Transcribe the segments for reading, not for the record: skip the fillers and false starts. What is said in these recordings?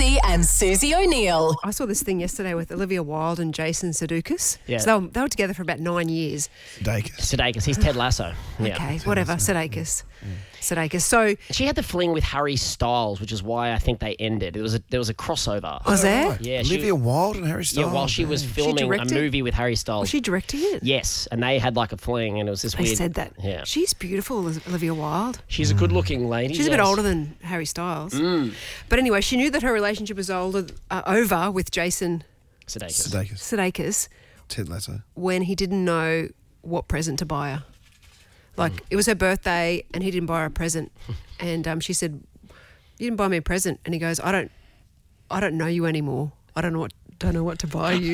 Massey and Susie O'Neill. I saw this thing yesterday with Olivia Wilde and Jason Sudeikis. Yeah. So they were together for about 9 years. Sudeikis, he's Ted Lasso. Yeah. Okay, whatever. Sudeikis. Sudeikis. So She had the fling with Harry Styles, which is why I think they ended. There was a crossover. was there? Right. Yeah, Olivia Wilde and Harry Styles. Yeah, while she was filming a directed? movie with Harry Styles. Was she directing it? Yes, and they had like a fling, and it was this They weird. said that. Yeah, She's beautiful, Olivia Wilde. she's a good-looking lady. She's a bit yes. older than Harry Styles. But anyway, she knew that her relationship was over with Jason Sudeikis. Sudeikis Ted Lasso. when he didn't know what present to buy her. Like, it was her birthday and he didn't buy her a present. And she said, "You didn't buy me a present." And he goes, I don't know you anymore. I don't know what to buy you.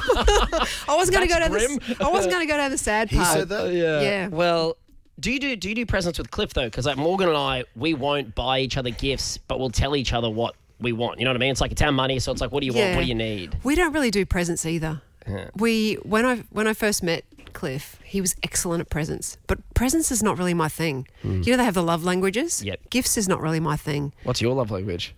I wasn't going to go down the sad part. He said that? Yeah. Well, do you do presents with Cliff though? Because like Morgan and I, we won't buy each other gifts, but we'll tell each other what we want. You know what I mean? It's like it's our money, so it's like, what do you want? What do you need? We don't really do presents either. Yeah. When I first met Cliff, he was excellent at presents, but presents is not really my thing. You know, they have the love languages. Yep. Gifts is not really my thing. What's your love language?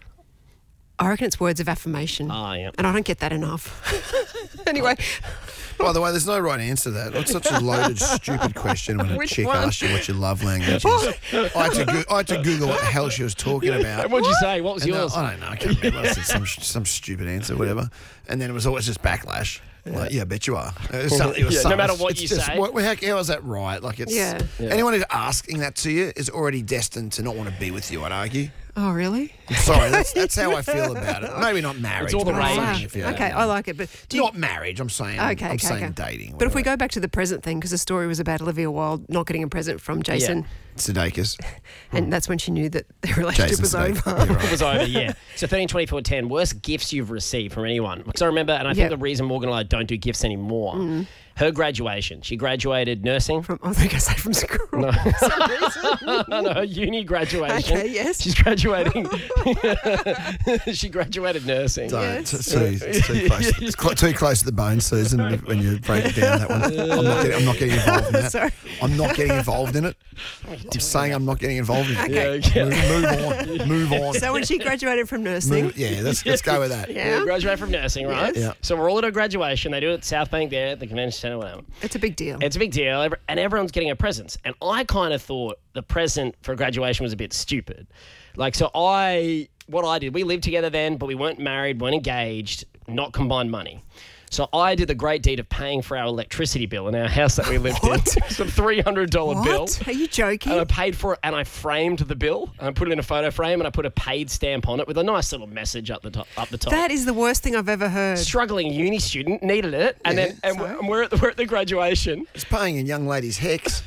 I reckon it's words of affirmation. Ah, yeah. And I don't get that enough. Anyway, By the way, there's no right answer to that. It's such a loaded, stupid question when a Which chick one? asks you what your love language is. I had to Google what the hell she was talking about. What'd you say? What was And, yours? I don't know. I can't remember. I said some stupid answer, whatever. And then it was always just backlash. Like, yeah, I bet you are. It was something, no matter what it's you just, say. How is that right? Like, it's Yeah. anyone who's asking that to you is already destined to not want to be with you, I'd argue. oh really? Sorry, that's how I feel about it. Maybe not marriage. It's all the but rage. friendship, if you know. Okay, I like it, but do you, Not marriage, I'm saying. Okay, I'm okay, saying okay. dating. But if we whatever. go back to the present thing, because the story was about Olivia Wilde not getting a present from Jason, Sudeikis. and that's when she knew that their relationship Jason was Sudeikis. over. You're right. It was over, yeah. So 13, 24, 10, worst gifts you've received from anyone. Because I remember, and I think Yep. the reason Morgan and I don't do gifts anymore, her graduation. She graduated nursing. I was going to say from school. No. For some reason. No, her uni graduation. Okay, yes. She's graduating. She graduated nursing. Don't. Yes. It's too close. It's too close to the bone, Susan, when you break it down that one. I'm not getting involved in that. Sorry. I'm not getting involved in it. I'm saying I'm not getting involved in it. Okay. Move on. So when she graduated from nursing, Let's go with that. yeah, Graduate from nursing, right? Yes. Yeah. So we're all at her graduation. They do it at South Bank there at the convention centre, whatever. it's a big deal. It's a big deal, and everyone's getting a presents. And I kind of thought the present for graduation was a bit stupid. Like, so what I did, we lived together then, but we weren't married, weren't engaged, not combined money. So I did the great deed of paying for our electricity bill in our house that we lived in. It's a $300 bill. What? Are you joking? And I paid for it, and I framed the bill, and I put it in a photo frame, and I put a paid stamp on it with a nice little message up the top. That is the worst thing I've ever heard. Struggling uni student needed it, and Yeah, then and we're at the graduation. He's paying a young lady's hex.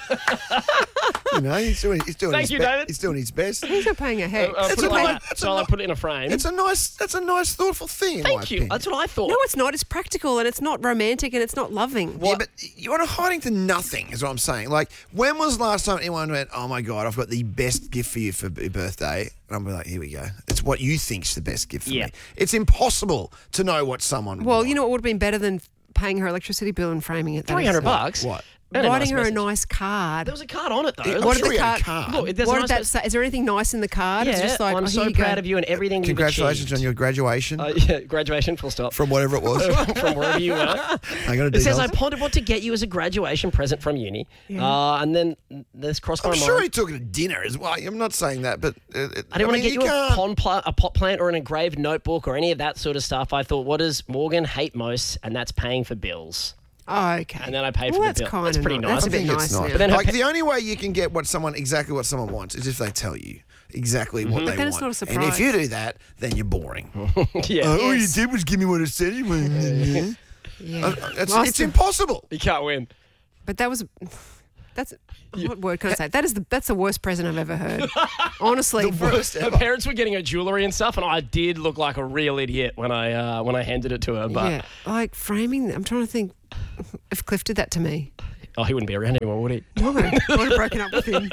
He's doing Thank his you, best. David. He's doing his best. He's not paying a hex. I put it like that. So I put it in a frame. That's a nice, thoughtful thing. In my Thank you. opinion. That's what I thought. No, it's not. It's practical and it's not romantic and it's not loving. Yeah, but you're not hiding to nothing, is what I'm saying. Like, when was the last time anyone went, "Oh my God, I've got the best gift for you for your birthday"? And I'm like, here we go. It's what you think's the best gift for Yeah. me. It's impossible to know what someone. Well, wants. you know what would have been better than paying her electricity bill and framing it? $300. What? And a Writing nice her a message. nice card. There was a card on it though. Yeah, What I'm did sure the he had a card- card. Look, there's a What nice did that say? Is there anything nice in the card? Yeah, It's just like, I'm oh, so here you proud go. of you and everything you've Congratulations achieved. on your graduation Yeah, graduation, full stop. from whatever it was. From wherever you were. I got a It says, I details. pondered what to get you as a graduation present from uni. And then this crossed my I'm mind. sure he took it to dinner as well. I'm not saying that, but I didn't want to get you a pot plant or an engraved notebook or any of that sort of stuff. I thought, what does Morgan hate most? And that's paying for bills. Oh, okay. And then I paid for well, the that's bill. kind That's of pretty nice. nice. That's a bit nice. It's now. not. But then her Like, the only way you can get exactly what someone wants is if they tell you exactly what they then want. it's not a And surprise. if you do that, then you're boring. Yeah. All you Yes. did was give me what it said. Yeah. It's impossible. You can't win. But that's what word can I say? That's the worst present I've ever heard. Honestly, Her parents were getting her jewellery and stuff, and I did look like a real idiot when I handed it to her. But yeah, like framing. I'm trying to think if Cliff did that to me. oh, he wouldn't be around anymore, would he? No, I would have broken up with him.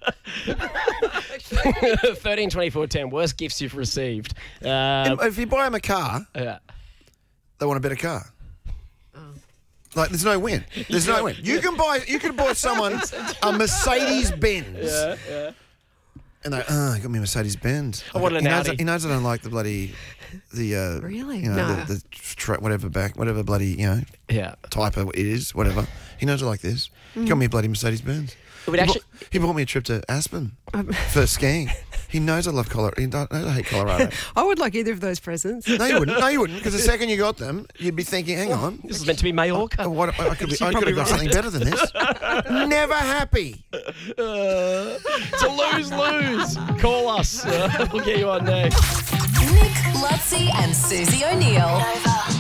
13, 24, 10. Worst gifts you've received. If you buy them a car, Yeah. they want a better car. Like, there's no win. There's no win. You can buy someone a Mercedes Benz. Yeah. And they got me a Mercedes Benz. I want an Audi. He knows I don't like the bloody Really? you know, No. whatever bloody Yeah. type of it is, whatever. He knows I like this. He got me a bloody Mercedes Benz. It would actually. He bought me a trip to Aspen for skiing. He knows I love Colorado. He knows I hate Colorado. I would like either of those presents. No, you wouldn't. No, you wouldn't. Because the second you got them, you'd be thinking, "Hang on, This is meant to be Mallorca. I could have got something better than this." Never happy. It's a lose-lose. Call us. We'll get you on next. Nick, Lutzi, and Susie O'Neill. Nova.